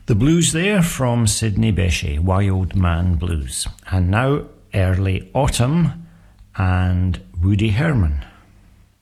The blues there from Sidney Bechet, Wild Man Blues. And now Early Autumn and Woody Herman.